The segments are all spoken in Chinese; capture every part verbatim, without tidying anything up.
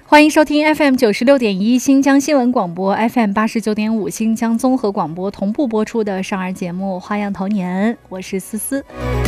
欢迎收听 F M 九十六点一新疆新闻广播 ，F M 八十九点五新疆综合广播同步播出的少儿节目《花样童年》，我是思思。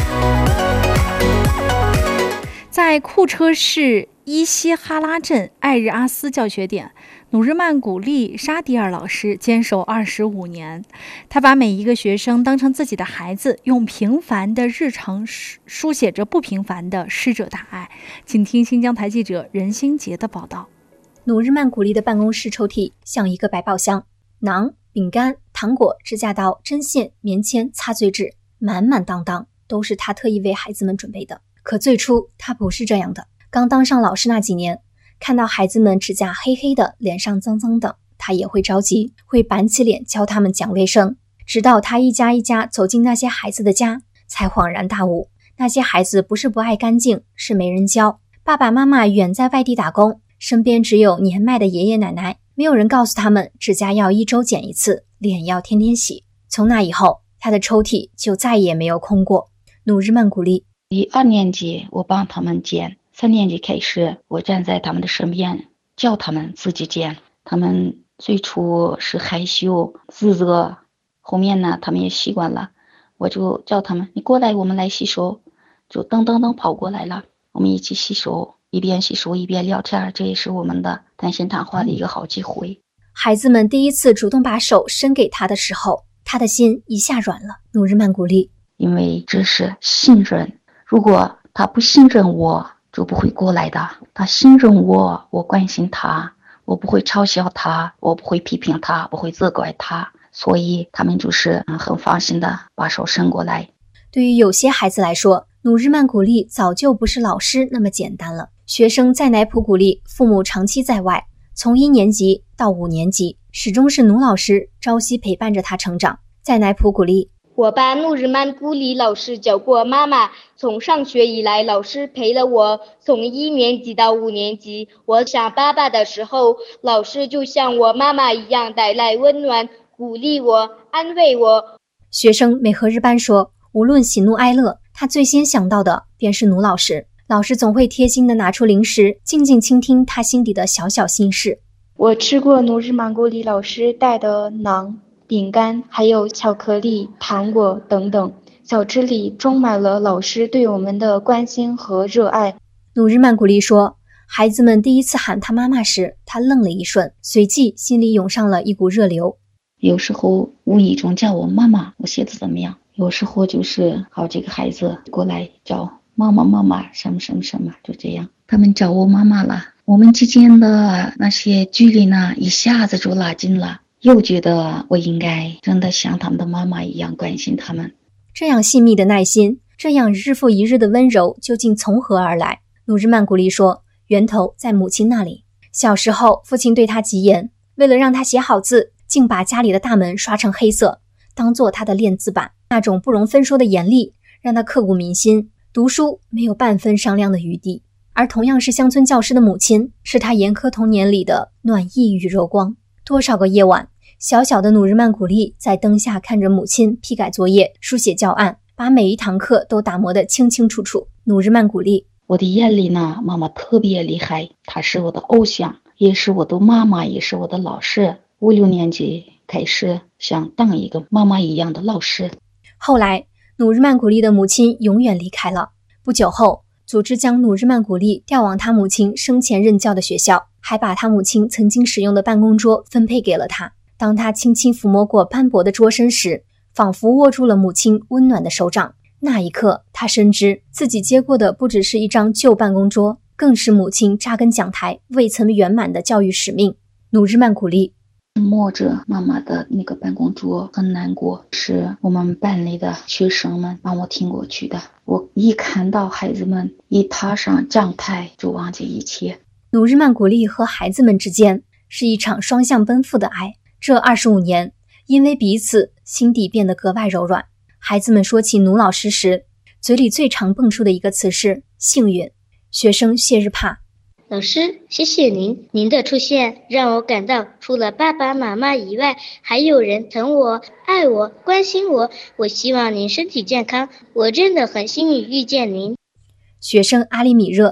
在库车市伊希哈拉镇艾日阿斯教学点，努日曼古丽沙迪尔老师坚守二十五年，他把每一个学生当成自己的孩子，用平凡的日常书写着不平凡的师者大爱。请听新疆台记者任兴杰的报道。 努日曼古丽的办公室抽屉像一个百宝箱，馕、饼干、糖果、指甲刀、针线、棉签、擦嘴纸，满满当当，都是他特意为孩子们准备的。可最初他不是这样的，刚当上老师那几年，看到孩子们指甲黑黑的，脸上脏脏的，他也会着急，会板起脸教他们讲卫生。直到他一家一家走进那些孩子的家，才恍然大悟，那些孩子不是不爱干净，是没人教。爸爸妈妈远在外地打工，身边只有年迈的爷爷奶奶，没有人告诉他们指甲要一周剪一次，脸要天天洗。从那以后，他的抽屉就再也没有空过。努日曼古丽， 一二年级我帮他们剪，三年级开始我站在他们的身边教他们自己剪。他们最初是害羞自责，后面呢他们也习惯了，我就叫他们你过来，我们来洗手，就噔噔噔跑过来了，我们一起洗手，一边洗手一边聊天，这也是我们的谈心谈话的一个好机会。 孩子们第一次主动把手伸给他的时候，他的心一下软了。努日曼古丽， 因为这是信任，如果他不信任我就不会过来的，他信任我，我关心他，我不会嘲笑他，我不会批评他，不会责怪他，所以他们就是很放心的把手伸过来。 对于有些孩子来说，努日曼古丽早就不是老师那么简单了。学生在乃普古丽父母长期在外，从一年级到五年级，始终是努老师朝夕陪伴着他成长。在乃普古丽， 我把努日曼古丽老师叫过妈妈，从上学以来，老师陪了我从一年级到五年级。我想爸爸的时候，老师就像我妈妈一样带来温暖，鼓励我，安慰我。 学生美和日班说，无论喜怒哀乐，他最先想到的便是努老师。老师总会贴心地拿出零食，静静倾听他心底的小小心事。 我吃过努日曼古丽老师带的馕、饼干，还有巧克力、糖果等等，小吃里装满了老师对我们的关心和热爱。 努日曼古丽说，孩子们第一次喊他妈妈时，他愣了一瞬，随即心里涌上了一股热流。 有时候无意中叫我妈妈，我写的怎么样？有时候就是好几个孩子过来叫妈妈妈妈什么什么什么，就这样他们叫我妈妈了，我们之间的那些距离呢一下子就拉近了，又觉得我应该真的像他们的妈妈一样关心他们。 这样细密的耐心，这样日复一日的温柔究竟从何而来？努日曼古丽说，源头在母亲那里。小时候父亲对他极严，为了让他写好字，竟把家里的大门刷成黑色，当做他的练字板。那种不容分说的严厉让他刻骨铭心，读书没有半分商量的余地。而同样是乡村教师的母亲，是他严苛童年里的暖意与柔光。多少个夜晚，小小的努日曼古丽在灯下看着母亲批改作业、书写教案，把每一堂课都打磨得清清楚楚。努日曼古丽， 我的眼里呢，妈妈特别厉害，她是我的偶像，也是我的妈妈，也是我的老师。五六年级开始想当一个妈妈一样的老师。 后来努日曼古丽的母亲永远离开了，不久后组织将努日曼古丽调往他母亲生前任教的学校，还把他母亲曾经使用的办公桌分配给了他。当他轻轻抚摸过斑驳的桌身时，仿佛握住了母亲温暖的手掌。那一刻，他深知自己接过的不只是一张旧办公桌，更是母亲扎根讲台未曾圆满的教育使命。努日曼古丽， 摸着妈妈的那个办公桌很难过，是我们班里的学生们帮我听过去的。我一看到孩子们一踏上讲台就忘记一切。 努日曼古丽和孩子们之间是一场双向奔赴的爱。这二十五年，因为彼此，心底变得格外柔软。孩子们说起努老师时，嘴里最常蹦出的一个词是幸运。学生谢日帕， 老师，谢谢您，您的出现让我感到除了爸爸妈妈以外，还有人疼我、爱我、关心我。我希望您身体健康，我真的很幸运遇见您。 学生阿里米热，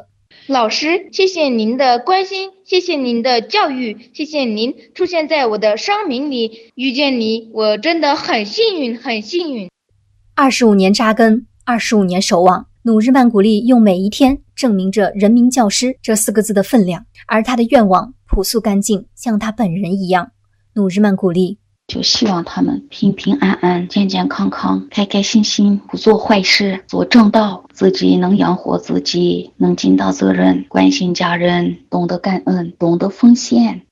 老师，谢谢您的关心，谢谢您的教育，谢谢您出现在我的生命里，遇见你，我真的很幸运，很幸运。 二十五年扎根，二十五年守望，努日曼古丽用每一天证明着人民教师这四个字的分量，而他的愿望朴素干净，像他本人一样。努日曼古丽就希望他们平平安安、健健康康、开开心心，不做坏事，做正道，自己能养活自己，能尽到责任，关心家人，懂得感恩，懂得奉献。